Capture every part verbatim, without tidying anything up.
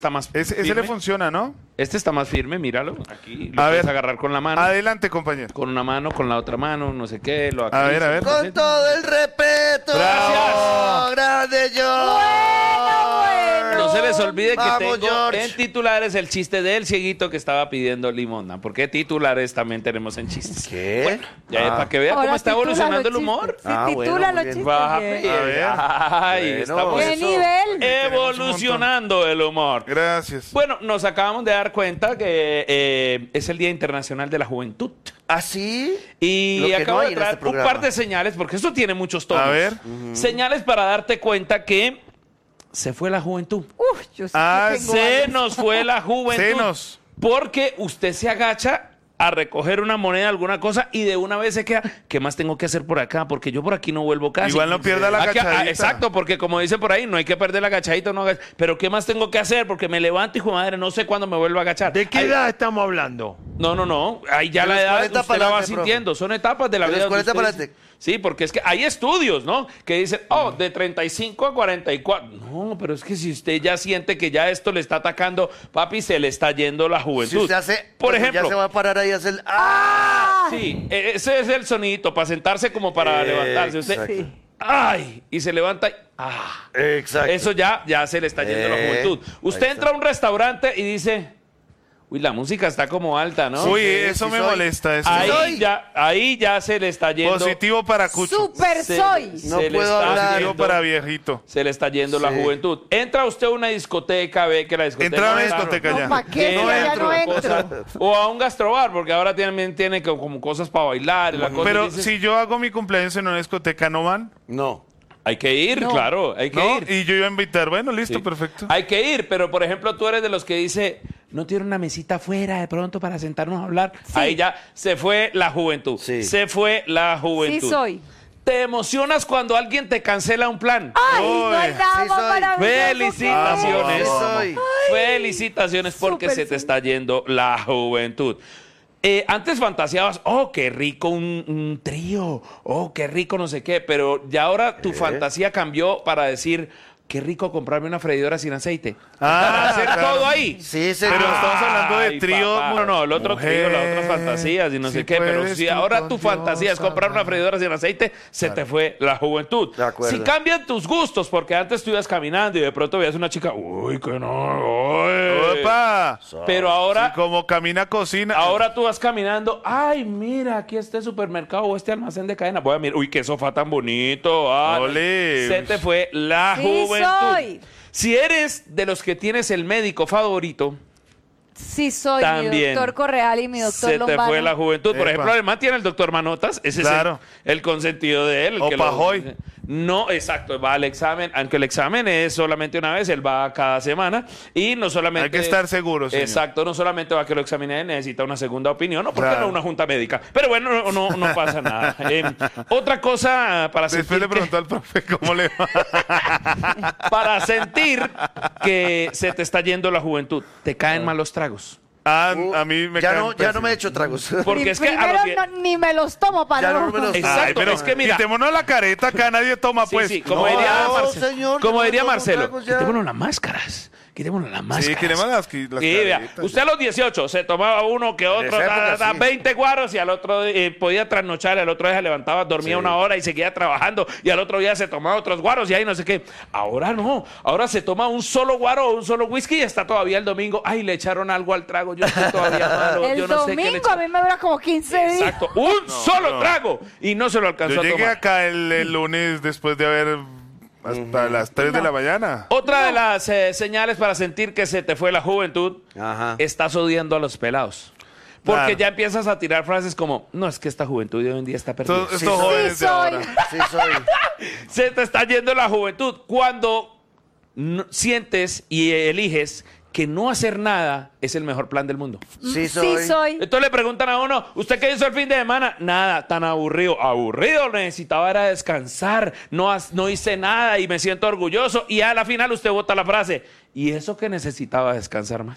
Está más Ese, ese le funciona, ¿no? Este está más firme, míralo. Aquí lo A puedes ver. agarrar con la mano. Adelante, compañero. Con una mano, con la otra mano, no sé qué. Lo A ver, a ver. Con todo el respeto. Gracias. Grande yo. Bueno, bueno. No se les olvide que Vamos, tengo George. en titulares el chiste del cieguito que estaba pidiendo limosna. Porque titulares también tenemos en chistes. ¿Qué? Bueno, ya Ah. para que vean Ahora cómo está titula evolucionando el los humor. chistes. Sí, Ah, bueno, titula muy los bien. chistes. Baja, bien. pues. A ver. Ay, Bueno, estamos ¿Qué eso. nivel? evolucionando el humor. Gracias. Bueno, nos acabamos de dar cuenta que eh, es el Día Internacional de la Juventud. ¿Ah, sí? Y Lo que acabo no hay de en traer este un programa. par de señales, porque esto tiene muchos tonos. A ver. Señales para darte cuenta que se fue la juventud. Uf, yo sí que Ah, tengo Se varios. nos fue la juventud. Senos. Porque usted se agacha a recoger una moneda, alguna cosa, y de una vez se queda, ¿qué más tengo que hacer por acá? Porque yo por aquí no vuelvo casi. Igual no pierda la Aquí- ah, agachadita. exacto, porque como dicen por ahí, no hay que perder la agachadita, no agach- pero ¿qué más tengo que hacer? Porque me levanto, hijo de madre, no sé cuándo me vuelvo a agachar. ¿De qué Ahí- edad estamos hablando? No, no, no. Ahí ya De la los edad cuarenta usted para la va adelante, profe. sintiendo. Son etapas de la De los vida. donde cuarenta usted para dice- adelante. Sí, porque es que hay estudios, ¿no? Que dicen, oh, de treinta y cinco a cuarenta y cuatro. No, pero es que si usted ya siente que ya esto le está atacando, papi, se le está yendo la Si juventud. usted hace... Por pues, ejemplo, Ya se va a parar ahí a hacer... el- ¡Ah! sí, e- ese es el sonidito para sentarse como para Eh, levantarse. Usted, exacto. Sí. ¡ay! Y se levanta y ¡ah! Exacto. Eso ya, ya se le está yendo la Eh, juventud. Usted ahí entra a un restaurante y dice, uy, la música está como alta, ¿no? Uy, Sí, eso sí me soy. molesta. Eso. Ahí soy. ya, ahí ya se le está yendo. Positivo para Cucho. Super Se- soy. se No le puedo está hablar. Positivo yendo- para viejito. Se le está yendo la Sí. juventud. Entra usted a una discoteca, ve que la discoteca. Entra a una está- discoteca No, ya. ¿pa' qué? que No la entro. cosa- o a un gastrobar, porque ahora también tiene co- como cosas para bailar. y la cosa, Pero y dices, si yo hago mi cumpleaños en una discoteca, ¿no van? No. hay que ir, No. claro, hay que ¿No? ir. Y yo iba a invitar. Bueno, listo, Sí. perfecto. Hay que ir, pero por ejemplo, tú eres de los que dice, no tiene una mesita afuera de pronto para sentarnos a hablar. Sí. Ahí ya se fue la juventud. Sí. Se fue la Sí juventud. soy. Te emocionas cuando alguien te cancela un plan. Ay, no hay Uy, nada sí más soy. maravilloso que Felicitaciones. eso. Sí soy. Felicitaciones porque súper se te sí. está yendo la juventud. Eh, antes fantaseabas, oh, qué rico un, un trío, oh, qué rico no sé qué, pero ya ahora tu fantasía cambió para decir, qué rico comprarme una freidora sin aceite. Ah, para hacer claro. todo ahí. Sí, señor. Pero estamos hablando de Ay, trío. papá. No, no, el otro trío, las otras Mujer, fantasías y no sé si qué, pero puedes si tú ahora con tu Dios fantasía es comprar una hablar. freidora sin aceite, se te fue la juventud. De acuerdo. Si cambian tus gustos, porque antes tú ibas caminando y de pronto veías una chica, uy, que no, uy. ¡Opa! Pero ahora, Sí, como camina, cocina. ahora tú vas caminando, ay, mira, aquí este supermercado o este almacén de cadena. Voy a mirar, uy, qué sofá tan bonito. Ah, Ole. se te fue la Sí juventud. soy. Si eres de los que tienes el médico favorito, Sí soy También. mi doctor Correal y mi doctor se te Lombano. fue la juventud. Por Epa. ejemplo, el man tiene el doctor Manotas, ese Claro. es el, el consentido de él. el O que lo- Pajoy. No, exacto, va al examen, aunque el examen es solamente una vez, él va cada semana y no solamente... Hay que estar seguro, señor. Exacto, no solamente va a que lo examine, necesita una segunda opinión, o por qué Claro. no una junta médica. Pero bueno, no, no, no pasa nada. Eh, otra cosa para Después sentir le que- preguntó al profe cómo le va. para sentir que se te está yendo la juventud, te caen mal los tragos. Ah, Uh, a mí me ya caen no, ya no me he pésimos. hecho tragos. Porque Ni es que a primero lo que... no- ni me los tomo para Ya no. no me los- Exacto, Ay, pero es que mira... quitémonos la careta, acá nadie toma, Sí, pues. sí, como No, diría, Marce- señor, como yo no diría tomo Marcelo, tragos ya. quitémonos las máscaras. Quitémonos las máscaras. Sí, queremos las, las Sí, vea, caretas. usted a los dieciocho se tomaba uno que otro, esa época, da, da, sí. veinte guaros y al otro eh, podía trasnochar, al otro día se levantaba, dormía Sí. una hora y seguía trabajando y al otro día se tomaba otros guaros y ahí no sé qué. Ahora no, ahora se toma un solo guaro o un solo whisky y está todavía el domingo. Ay, le echaron algo al trago, yo estoy todavía malo, El yo no sé qué le domingo a echaron. mí me dura como quince días. Exacto, un solo no. trago y no se lo alcanzó Yo a llegué tomar. acá el, el lunes después de haber hasta las tres de la mañana. Otra de las eh, señales para sentir que se te fue la juventud, Ajá. estás odiando a los pelados. Porque Claro. ya empiezas a tirar frases como, no, es que esta juventud de hoy en día está perdida. Estos, Sí, estos soy. jóvenes Sí, de soy. ahora. Sí, soy. Se te está yendo la juventud cuando no- sientes y eliges que no hacer nada es el mejor plan del mundo. Sí, soy. Sí soy. Entonces le preguntan a uno, ¿usted qué hizo el fin de semana? Nada, tan aburrido. Aburrido, necesitaba era descansar, no, has- no hice nada y me siento orgulloso. Y a la final usted vota la frase, ¿y eso que necesitaba descansar más?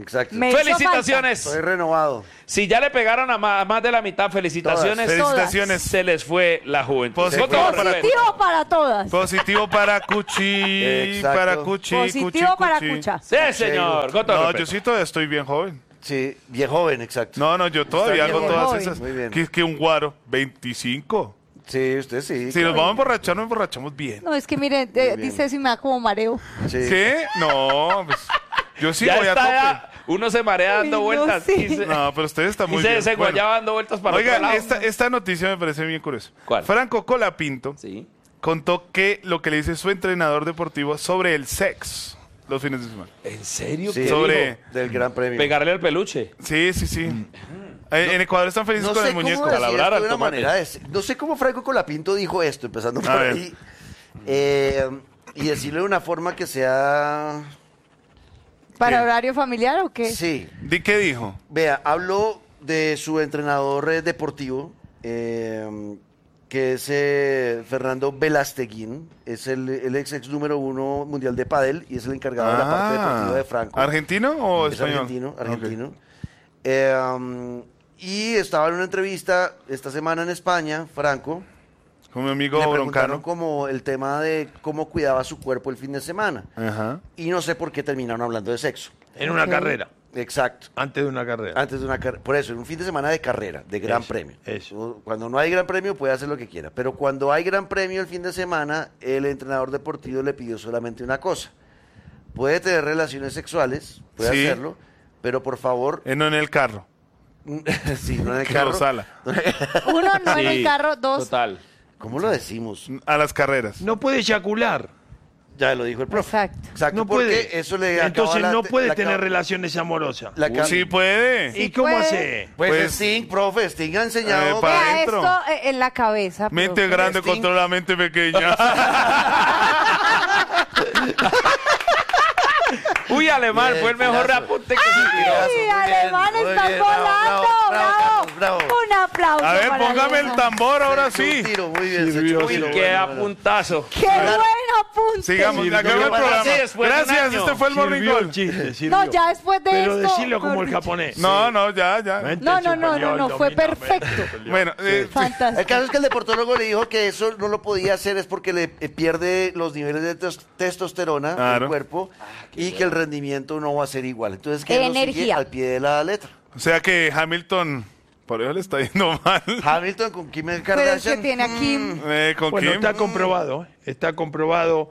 Exacto. Me hizo Felicitaciones. Soy renovado. Si ya le pegaron a ma- a más de la mitad, felicitaciones. Todas. Felicitaciones. Se les fue la juventud. Positivo Con todo para- respeto. Positivo para todas. Positivo para Cuchi, Exacto. para Cuchi, Positivo Cuchi, para Cuchi. Cucha. Sí, señor. Con todo No, respeto. yo sí todavía estoy bien joven. Sí, bien joven, exacto. No, no, yo todavía Está hago bien todas joven. esas. Muy bien. ¿Qué es que un guaro? veinticinco. Sí, usted sí. Si nos vamos a emborrachar, nos emborrachamos bien. No, es que mire, eh, dice eso y me da como mareo. Sí. ¿Sí? No, pues, yo sí ya voy a está, tope. ya. Uno se marea dando Uy, no, vueltas. sí. Y se, No, pero ustedes están y muy se, bien. se Bueno, guayaba dando vueltas para otro oiga, lado. esta, esta noticia me parece bien curiosa. ¿Cuál? Franco Colapinto Sí. contó que lo que le dice su entrenador deportivo sobre el sexo los fines de semana. ¿En serio? Sí, ¿Qué sobre- dijo? del Gran Premio. Pegarle al peluche. Sí, sí, sí. Eh, en Ecuador están felices No con sé el muñeco. cómo decir Palabrar esto al de una tomate. manera de- no sé cómo Franco Colapinto dijo esto, empezando por A ver. ahí. Eh, y decirlo de una forma que sea... ¿Para ¿Qué? horario familiar o qué? Sí. ¿Di qué dijo? Vea, habló de su entrenador eh, deportivo, eh, que es eh, Fernando Velasteguín. Es el, el ex ex número uno mundial de pádel y es el encargado de la parte deportiva de Franco. ¿Argentino o Es español? argentino, argentino. Eh, um, y estaba en una entrevista esta semana en España, Franco. Ok. Con mi amigo Le preguntaron Broncano. como el tema de cómo cuidaba su cuerpo el fin de semana. Ajá. Y no sé por qué terminaron hablando de sexo. En una Ok. carrera. Exacto. Antes de una carrera. Antes de una carrera. Por eso, en un fin de semana de carrera, de gran Eso, premio. eso. Cuando no hay gran premio, puede hacer lo que quiera. Pero cuando hay gran premio el fin de semana, el entrenador deportivo le pidió solamente una cosa. Puede tener relaciones sexuales, puede Sí. hacerlo, pero por favor, Eh, no en el carro. sí, no en el Que carro. lo sala. Uno, no en el Sí, carro. Dos, Total. ¿Cómo lo decimos? A las carreras. No puede eyacular. Ya lo dijo el profe. Exacto. Exacto, No porque puede. eso le Entonces acaba la- no puede la tener acaba- relaciones amorosas. la acaba- Sí puede. ¿Y cómo puede. hace? Pues, Pues- Sting, profe, Sting ha enseñado. Eh, pa- Vea adentro. esto eh, en la cabeza. Mente profe. grande Sting. controla la mente pequeña. Uy, Alemán, Bien, fue el mejor tirazo. reapunte que se tiró. Tirazo, Sí, muy bien, Alemán, muy están bien, bravo, volando. bravo, bravo, Bravo. Carlos, bravo. Un aplauso. A ver, para póngame el Alemán. tambor ahora Se echó sí. un tiro, muy bien, se Sirvió, echó un Uy, tiro. qué bueno, bueno. apuntazo. ¡Qué buen apunte! Sigamos, Sirvió. acabó el programa. Sí, después de un Gracias, año. este fue el Morning Sirvió el Call. chiste, sirvió. No, ya después de Pero esto. decirlo como mejor el dicho. japonés. No, no, ya, ya. Mente No, no, no, español, no, no, fue domina, perfecto. mente español. Bueno, eh, Fantástico. El caso es que el deportólogo le dijo que eso no lo podía hacer es porque le eh, pierde los niveles de tes- testosterona Claro. en el cuerpo y que el rendimiento no va a ser igual. Entonces que él lo sigue Energía. al pie de la letra. o sea que Hamilton, por eso le está yendo mal. Hamilton con Kim Pero es que Kardashian. tiene aquí. Eh, ¿Con Bueno, quién? está comprobado, ¿eh? está comprobado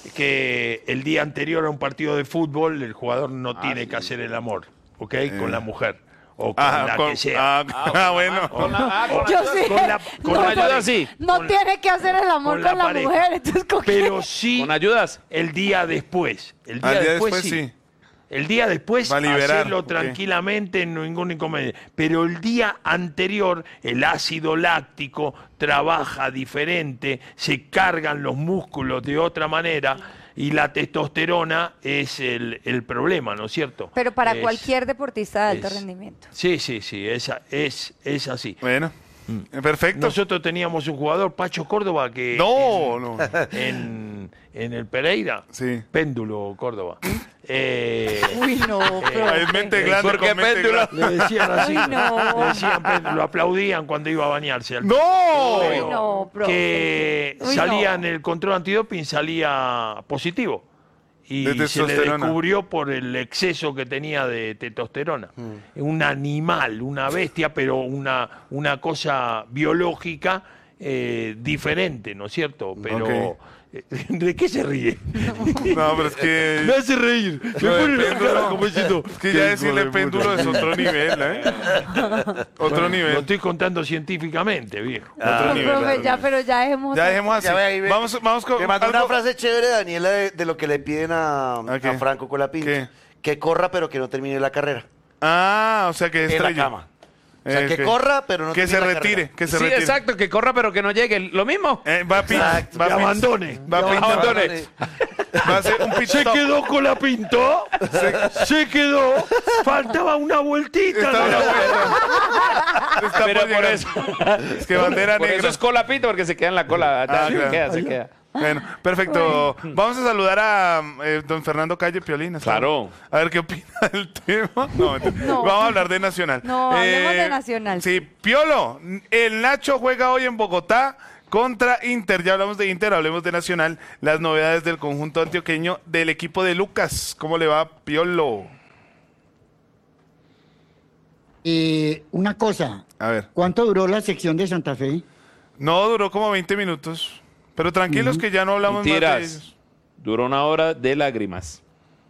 que el día anterior a un partido de fútbol el jugador no tiene que hacer el amor, ¿ok? Con la mujer o con Ah, la con- que sea. ah, ah, bueno. Con la- ah, con la- Yo sí. con la- con no, la ayuda no, sí. No Con- tiene que hacer el amor con con la la, pareja. mujer. Entonces, ¿con qué? Pero sí Con ayudas. el día después. El día, Al día después, después, sí. sí. El día después Va a liberar, hacerlo ok. tranquilamente, no ningún inconveniente. Pero el día anterior, el ácido láctico trabaja diferente, se cargan los músculos de otra manera y la testosterona es el, el problema, ¿no es cierto? Pero para Es- cualquier deportista de alto es- rendimiento. Sí, sí, sí, esa, es, es así. Bueno, eh, perfecto. Nosotros teníamos un jugador, Pacho Córdoba, que No, no. en, en el Pereira, Sí. Péndulo Córdoba, eh, Uy, no, Ahí es mente profe. grande ¿Por qué con mente péndulo? grande. le decían así, Ay, no. le decían Péndulo, lo aplaudían cuando iba a bañarse. al- ¡No! Uy, no, profe. que Uy, salía no. en el control antidoping, salía positivo. Y De se le testosterona. descubrió por el exceso que tenía de testosterona. Mm. Un animal, una bestia, pero una, una cosa biológica eh, diferente, ¿no es cierto? Pero, Ok. eh, ¿de qué se ríe? No, pero es que. Me hace reír. Me Lo de pone la péndulo, cara como diciendo, Es que "Qué ya hijo decirle de péndulo puta". es otro nivel, ¿eh? Otro Bueno, nivel. Lo estoy contando científicamente, viejo. Otro No, nivel. profe, ya, pero ya dejemos. Ya dejemos así. Ya ve ahí, ve. Vamos, vamos con. Me mandó una algo- frase chévere, Daniela, de, de lo que le piden a, ¿A qué? a Franco Colapinto. ¿Qué? Que corra, pero que no termine la carrera. Ah, o sea que En la estrella. cama. O sea, Eh, que corra, pero no Que se termine la retire, carrera. que se Sí, retire. exacto, que corra pero que no llegue. Lo mismo. Eh, va a pin, Exacto. va a Que pin- abandone. Va a No, pin- abandone. Va a hacer un pit Se stop. quedó con la pinto. Se, se quedó. Faltaba una vueltita. Estaba ¿no? la vuelta. Está Pero por por llegar. eso. Es que bandera Por negra. eso es colapito, porque se queda en la cola. Ah, se claro. queda, se queda. Bueno, perfecto. Vamos a saludar a eh, don Fernando Calle Piolín. ¿está? Claro. A ver qué opina del tema. No, mentira. No. Vamos a hablar de Nacional. No, hablemos de Nacional. Sí, Piolo, el Nacho juega hoy en Bogotá contra Inter. Ya hablamos de Inter, hablemos de Nacional. Las novedades del conjunto antioqueño del equipo de Lucas. ¿Cómo le va, Piolo? Eh, una cosa, A ver. ¿cuánto duró la sección de Santa Fe? No, duró como veinte minutos. Pero tranquilos que ya no hablamos más de Mentiras. ellos. Duró una hora de lágrimas.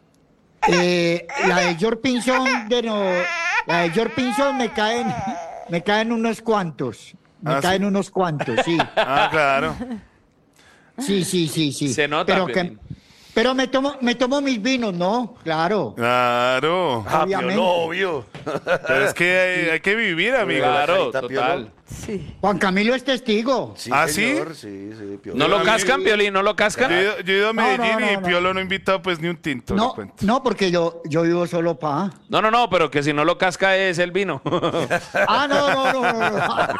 Eh, la de George Pinson, de no, la de George Pinson me caen, me caen unos cuantos, me Ah, caen ¿sí? unos cuantos, sí, Ah, claro. sí, sí, sí, sí. Se nota, pero que, Piolín. pero me tomo, me tomo mis vinos, ¿no? Claro, Claro. Ah, obviamente. Piolo, obvio. Pero es que hay, hay que vivir, amigo. Claro, carita, total. Piolo. Sí. Juan Camilo es testigo. Sí, ¿Ah, señor, sí, sí, Piolo. ¿No lo Yo- cascan, Piolín? ¿No lo Yo cascan? he, ido, yo he ido a No, Medellín no, no, y no. Piolo no ha invitado pues ni un tinto. le No, cuento. no, porque yo, yo vivo solo pa. No, no, no, pero que si no lo casca es el vino. Ah, no, no, no, no,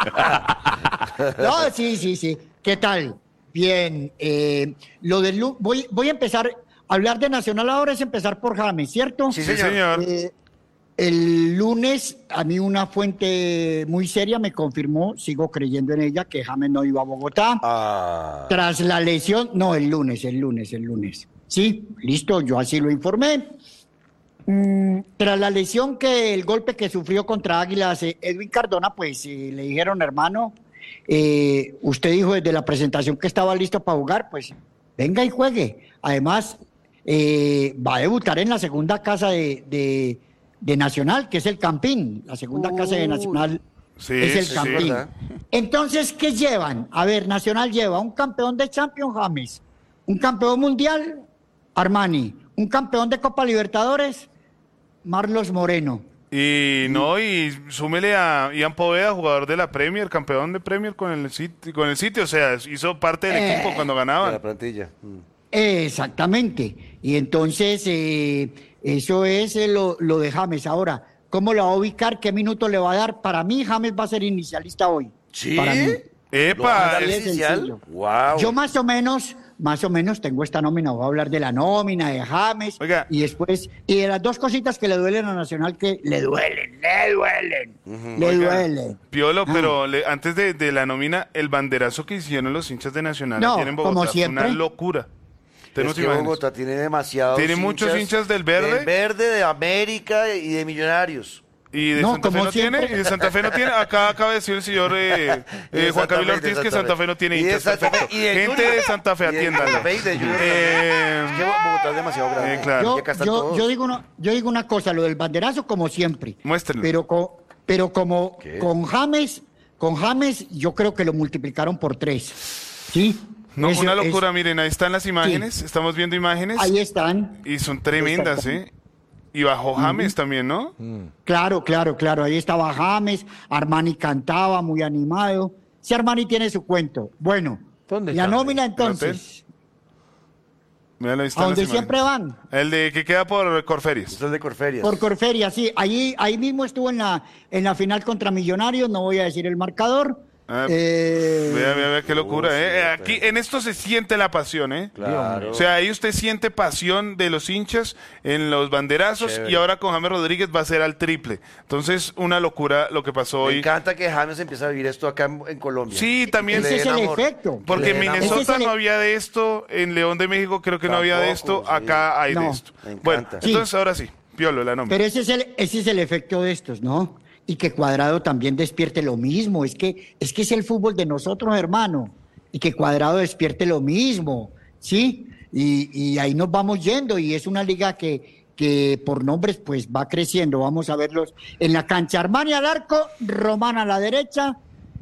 no. No, sí, sí, sí. ¿Qué tal? Bien. eh, lo del Lu- voy, voy a empezar. Hablar de Nacional ahora es empezar por James, ¿cierto? Sí, Sí, señor. señor. Eh, el lunes a mí una fuente muy seria me confirmó, sigo creyendo en ella, que James no iba a Bogotá. Ah, Tras la lesión, no, el lunes, el lunes, el lunes. Sí, listo, yo así lo informé. Mm, tras la lesión que el golpe que sufrió contra Águilas eh, Edwin Cardona, pues eh, le dijeron, hermano, eh, usted dijo desde la presentación que estaba listo para jugar, pues venga y juegue. Además, eh, va a debutar en la segunda casa de, de- de Nacional, que es el Campín. La segunda casa de Uy. Nacional Sí, es el sí, Campín. ¿verdad? Entonces, ¿qué llevan? A ver, Nacional lleva un campeón de Champions, James, un campeón mundial, Armani, un campeón de Copa Libertadores, Marlos Moreno. Y no, y súmele a Ian Poveda, jugador de la Premier, campeón de Premier con el City, con el City, o sea, hizo parte del Eh. equipo cuando de la ganaban. plantilla. Mm. Exactamente. Y entonces, eh, eso es eh, lo, lo de James. Ahora, ¿cómo lo va a ubicar? ¿Qué minuto le va a dar? Para mí, James va a ser inicialista hoy. ¿Sí? Para mí. ¿Lo van a Epa, dar es es- inicial? sencillo. Wow. Yo más o menos, más o menos tengo esta nómina, voy a hablar de la nómina, de James, Oiga. y después, y de las dos cositas que le duelen a Nacional, que le duelen, le duelen, le Oiga, duelen. Piolo, Ah. pero le- antes de, de la nómina, el banderazo que hicieron los hinchas de Nacional No, aquí en Bogotá como fue siempre. una locura. ¿Te no Es te que imaginas? Bogotá tiene demasiados Tiene muchos hinchas del Verde. Del Verde, de América y de Millonarios. Y de No, Santa Fe como no tiene, siempre. y de Santa Fe no tiene. Acá acaba de decir el señor eh, Y de eh, Juan Santa Camilo Fe, de Ortiz que Santa Santa Fe. Fe no tiene Y de hinchas. Santa Fe, Perfecto. y de Gente Junior. de Santa Fe, Y de atiéndanlo. Santa Fe y de Junior Eh, Es que Bogotá es demasiado grande. Eh, claro. Yo, Y acá están yo, todos. yo digo una, yo digo una cosa, lo del banderazo como siempre. Muéstrenlo. Pero, co- pero como ¿Qué? con James, con James yo creo que lo multiplicaron por tres. ¿Sí? no, Eso una es- locura, miren, ahí están las imágenes, estamos viendo imágenes Ahí están. y son tremendas, ¿eh? Y bajó James también, ¿no? Claro, claro, claro. Ahí estaba James, Armani cantaba muy animado. Si Armani tiene su cuento. Bueno, ¿Dónde la está? nómina ¿En el hotel? entonces, Míralo, ahí a están donde las siempre imágenes. van, El de que queda por Corferias. Esto es de Corferias. por Corferia, sí. Ahí, ahí mismo estuvo en la, en la final contra Millonarios, no voy a decir el marcador. Ah, Eh, Vea, vea, vea qué locura, Oh, sí, ¿eh? pero- Aquí, en esto se siente la pasión, ¿eh? Claro. O sea, ahí usted siente pasión de los hinchas en los banderazos Chévere. y ahora con James Rodríguez va a ser al triple. Entonces, una locura lo que pasó Me hoy. encanta que James empiece a vivir esto acá en, en Colombia. Sí, también. Ese es el Le den amor. efecto. Porque Le en den amor. Ese Minnesota es el- no había de esto, en León de México creo que no había de Tampoco, esto, sí. acá hay de No. esto. Me encanta. Bueno, Sí. entonces ahora sí, Piolo, la nómina. Pero ese es, el, ese es el efecto de estos, ¿no? Y que Cuadrado también despierte lo mismo. Es que, es que es el fútbol de nosotros, hermano. Y que Cuadrado despierte lo mismo, ¿sí? Y, y ahí nos vamos yendo. Y es una liga que, que por nombres pues va creciendo. Vamos a verlos en la cancha. Armani al arco, Román a la derecha,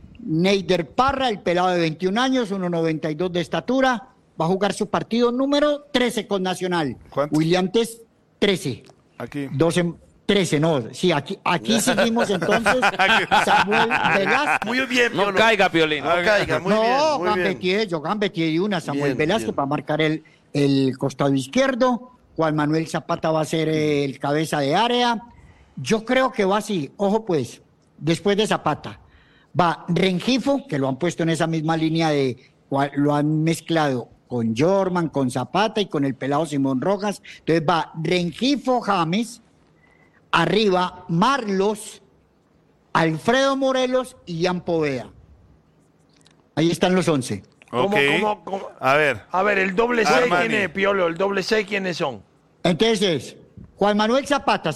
Neider Parra, el pelado de veintiún años, uno noventa y dos de estatura. Va a jugar su partido número trece con Nacional. ¿Cuánto? William Tess, trece. Aquí. doce, trece, no, sí, aquí, aquí seguimos entonces Samuel Velázquez. Muy bien, No Piolo. caiga, Piolín. No caiga, muy no, bien, muy bien. Gambetier, yo Gambetier y una, Samuel Bien, Velázquez bien. para marcar el, el costado izquierdo, Juan Manuel Zapata va a ser eh, el cabeza de área. Yo creo que va así, ojo pues, después de Zapata. Va Rengifo, que lo han puesto en esa misma línea de, lo han mezclado con Jorman, con Zapata y con el pelado Simón Rojas. Entonces va Rengifo, James, arriba Marlos, Alfredo Morelos y Ian Poveda. Ahí están los once. ¿Cómo, Ok. cómo, cómo? A ver. A ver, el doble C, Armani. ¿quién es, Piolo? El doble C, ¿quiénes son? Entonces, Juan Manuel Zapata,